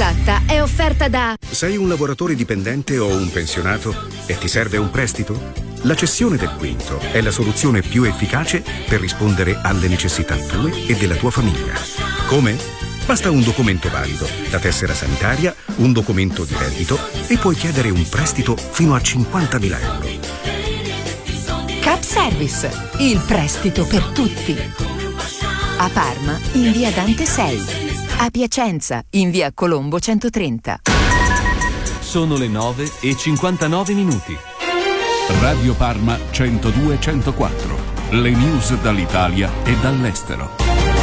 esatta è offerta da... Sei un lavoratore dipendente o un pensionato e ti serve un prestito? La cessione del quinto è la soluzione più efficace per rispondere alle necessità tue e della tua famiglia. Come? Basta un documento valido, la tessera sanitaria, un documento di reddito e puoi chiedere un prestito fino a 50.000 euro. Cap Service, il prestito per tutti. A Parma, in via Dante 6. A Piacenza, in via Colombo 130. Sono le 9:59. Radio Parma 102-104. Le news dall'Italia e dall'estero.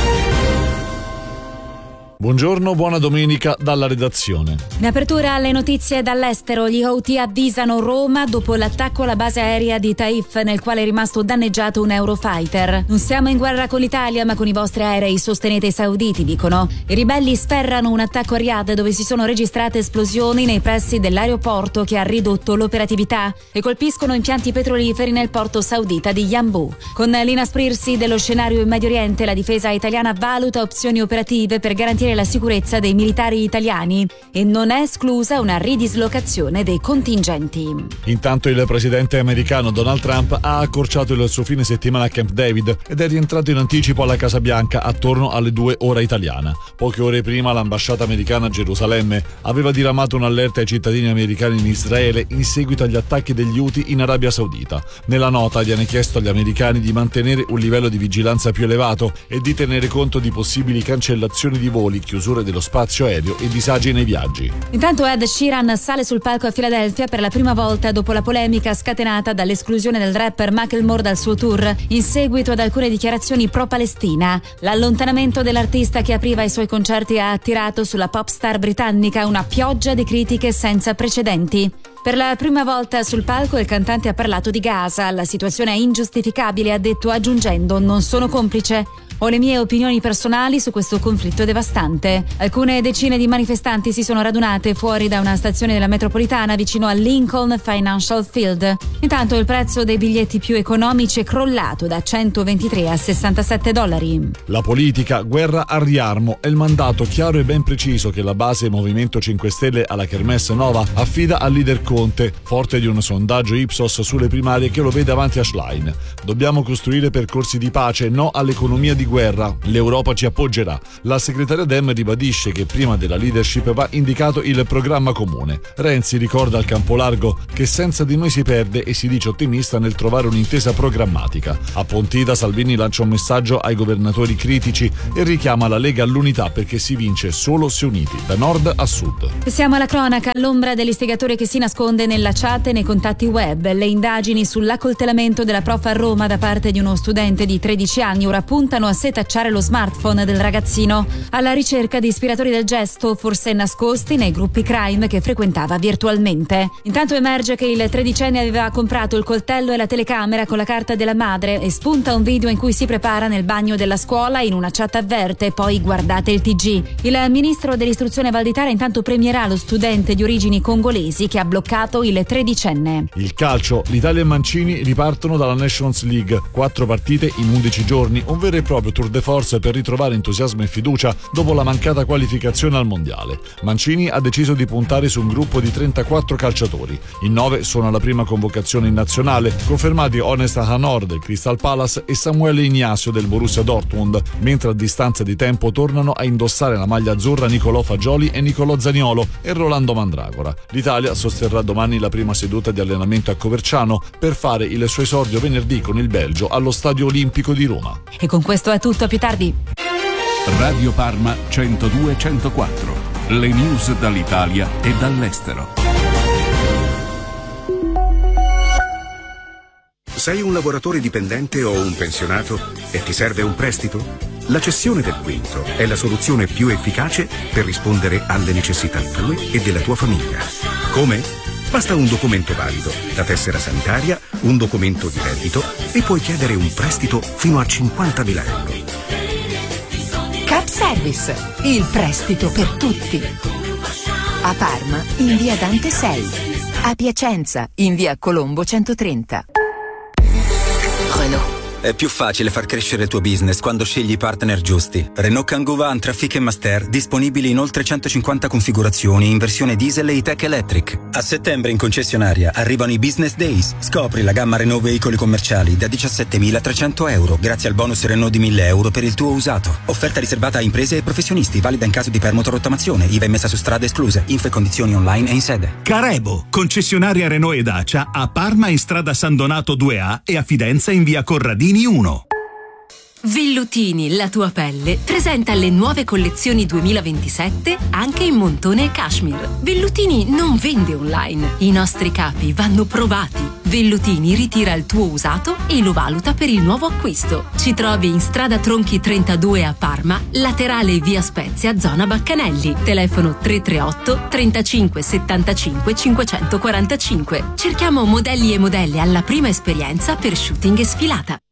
Buongiorno, buona domenica dalla redazione. In apertura alle notizie dall'estero, gli Houthi avvisano Roma dopo l'attacco alla base aerea di Taif nel quale è rimasto danneggiato un Eurofighter. Non siamo in guerra con l'Italia ma con i vostri aerei, sostenete i sauditi, dicono. I ribelli sferrano un attacco a Riyadh dove si sono registrate esplosioni nei pressi dell'aeroporto che ha ridotto l'operatività e colpiscono impianti petroliferi nel porto saudita di Yanbu. Con l'inasprirsi dello scenario in Medio Oriente, la difesa italiana valuta opzioni operative per garantire la sicurezza dei militari italiani e non è esclusa una ridislocazione dei contingenti. Intanto il presidente americano Donald Trump ha accorciato il suo fine settimana a Camp David ed è rientrato in anticipo alla Casa Bianca attorno alle 2 ora italiana. Poche ore prima l'ambasciata americana a Gerusalemme aveva diramato un'allerta ai cittadini americani in Israele in seguito agli attacchi degli Houthi in Arabia Saudita. Nella nota viene chiesto agli americani di mantenere un livello di vigilanza più elevato e di tenere conto di possibili cancellazioni di voli, chiusure dello spazio aereo e disagi nei viaggi. Intanto Ed Sheeran sale sul palco a Filadelfia per la prima volta dopo la polemica scatenata dall'esclusione del rapper Macklemore dal suo tour in seguito ad alcune dichiarazioni pro-Palestina. L'allontanamento dell'artista che apriva i suoi concerti ha attirato sulla pop star britannica una pioggia di critiche senza precedenti. Per la prima volta sul palco il cantante ha parlato di Gaza. La situazione è ingiustificabile, ha detto, aggiungendo: non sono complice. Ho le mie opinioni personali su questo conflitto devastante. Alcune decine di manifestanti si sono radunate fuori da una stazione della metropolitana vicino al Lincoln Financial Field. Intanto il prezzo dei biglietti più economici è crollato da $123 a $67. La politica, guerra al riarmo è il mandato chiaro e ben preciso che la base Movimento 5 Stelle alla Kermesse Nova affida al leader Conte, forte di un sondaggio Ipsos sulle primarie che lo vede avanti a Schlein. Dobbiamo costruire percorsi di pace, no all'economia di guerra. L'Europa ci appoggerà. La segretaria Dem ribadisce che prima della leadership va indicato il programma comune. Renzi ricorda al Campolargo che senza di noi si perde e si dice ottimista nel trovare un'intesa programmatica. A Pontida Salvini lancia un messaggio ai governatori critici e richiama la Lega all'unità perché si vince solo se uniti, da nord a sud. Siamo alla cronaca, l'ombra dell'istigatore che si nasconde nella chat e nei contatti web. Le indagini sull'accoltellamento della prof a Roma da parte di uno studente di 13 anni ora puntano a setacciare lo smartphone del ragazzino alla ricerca di ispiratori del gesto, forse nascosti nei gruppi crime che frequentava virtualmente. Intanto emerge che il 13enne aveva comprato il coltello e la telecamera con la carta della madre e spunta un video in cui si prepara nel bagno della scuola. In una chat avverte: poi guardate il TG. Il ministro dell'istruzione Valditara intanto premierà lo studente di origini congolesi che ha bloccato il 13enne. Il calcio, l'Italia e Mancini ripartono dalla Nations League. 4 partite in 11 giorni, un vero e proprio tour de force per ritrovare entusiasmo e fiducia dopo la mancata qualificazione al mondiale. Mancini ha deciso di puntare su un gruppo di 34 calciatori. In 9 sono alla prima convocazione in nazionale, confermati Honest Hanor del Crystal Palace e Samuele Ignacio del Borussia Dortmund, mentre a distanza di tempo tornano a indossare la maglia azzurra Nicolò Fagioli e Nicolò Zaniolo e Rolando Mandragora. L'Italia sosterrà domani la prima seduta di allenamento a Coverciano per fare il suo esordio venerdì con il Belgio allo Stadio Olimpico di Roma. E con questo è tutto, a più tardi. Radio Parma 102-104. Le news dall'Italia e dall'estero. Sei un lavoratore dipendente o un pensionato e ti serve un prestito? La cessione del quinto è la soluzione più efficace per rispondere alle necessità tue e della tua famiglia. Come? Basta un documento valido, la tessera sanitaria, un documento di reddito e puoi chiedere un prestito fino a 50.000 euro. Cap Service, il prestito per tutti. A Parma, in via Dante 6. A Piacenza, in via Colombo 130. Renault. È più facile far crescere il tuo business quando scegli i partner giusti. Renault Kangoo Van, Trafic e Master, disponibili in oltre 150 configurazioni in versione diesel e e-tech electric. A settembre in concessionaria arrivano i Business Days. Scopri la gamma Renault veicoli commerciali da 17.300 euro grazie al bonus Renault di 1.000 euro per il tuo usato. Offerta riservata a imprese e professionisti, valida in caso di permuto rottamazione, IVA e messa su strada escluse. Info e condizioni online e in sede. Carebo, concessionaria Renault e Dacia a Parma in strada San Donato 2A e a Fidenza in via Corradini 1. Vellutini, la tua pelle, presenta le nuove collezioni 2027 anche in montone e cashmere. Vellutini non vende online, i nostri capi vanno provati. Vellutini ritira il tuo usato e lo valuta per il nuovo acquisto. Ci trovi in strada Tronchi 32 a Parma, laterale via Spezia, zona Baccanelli. Telefono 338 35 75 545. Cerchiamo modelli e modelle alla prima esperienza per shooting e sfilata.